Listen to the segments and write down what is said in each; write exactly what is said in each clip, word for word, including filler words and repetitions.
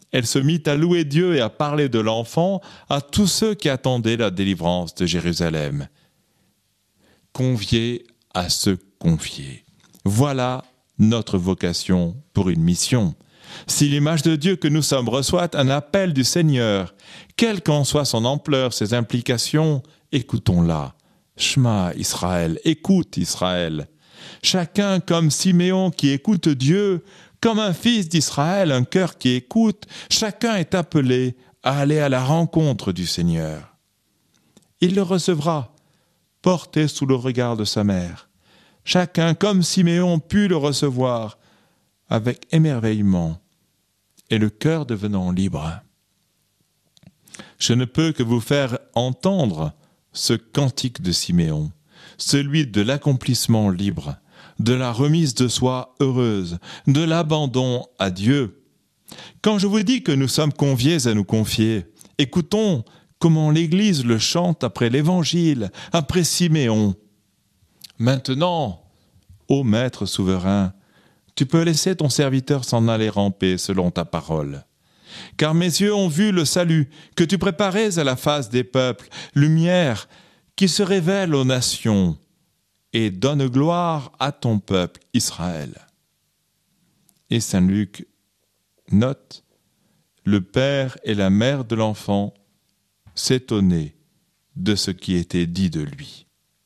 elle se mit à louer Dieu et à parler de l'enfant à tous ceux qui attendaient la délivrance de Jérusalem. Convier à se confier. Voilà notre vocation pour une mission. Si l'image de Dieu que nous sommes reçoit un appel du Seigneur, quelle qu'en soit son ampleur, ses implications, écoutons-la. Shema Israël, écoute Israël. Chacun comme Siméon qui écoute Dieu, comme un fils d'Israël, un cœur qui écoute, chacun est appelé à aller à la rencontre du Seigneur. Il le recevra, porté sous le regard de sa mère. Chacun comme Siméon put le recevoir avec émerveillement et le cœur devenant libre. Je ne peux que vous faire entendre ce cantique de Siméon, celui de l'accomplissement libre, de la remise de soi heureuse, de l'abandon à Dieu. Quand je vous dis que nous sommes conviés à nous confier, écoutons comment l'Église le chante après l'Évangile, après Siméon. Maintenant, ô Maître souverain, tu peux laisser ton serviteur s'en aller en paix selon ta parole. Car mes yeux ont vu le salut que tu préparais à la face des peuples, lumière qui se révèle aux nations et donne gloire à ton peuple Israël. Et Saint Luc note, le père et la mère de l'enfant s'étonnaient de ce qui était dit de lui.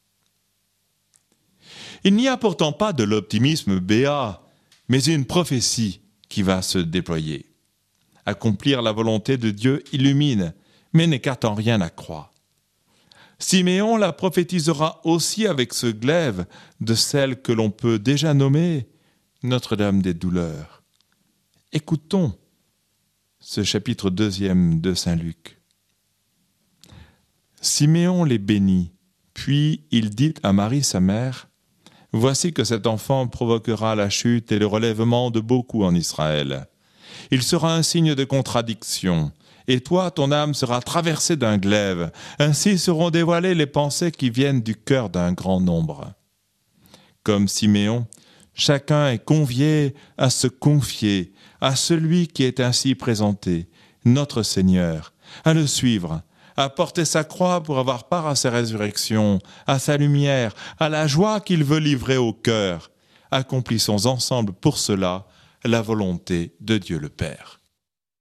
Il n'y a pourtant pas de l'optimisme béat, mais une prophétie qui va se déployer. Accomplir la volonté de Dieu illumine, mais n'écarte en rien la croix. Siméon la prophétisera aussi avec ce glaive de celle que l'on peut déjà nommer Notre-Dame des douleurs. Écoutons ce chapitre deuxième de Saint Luc. Siméon les bénit, puis il dit à Marie sa mère, « Voici que cet enfant provoquera la chute et le relèvement de beaucoup en Israël. Il sera un signe de contradiction, et toi, ton âme sera traversée d'un glaive. Ainsi seront dévoilées les pensées qui viennent du cœur d'un grand nombre. » Comme Siméon, chacun est convié à se confier à celui qui est ainsi présenté, notre Seigneur, à le suivre, à porter sa croix pour avoir part à sa résurrection, à sa lumière, à la joie qu'il veut livrer au cœur. Accomplissons ensemble pour cela la volonté de Dieu le Père.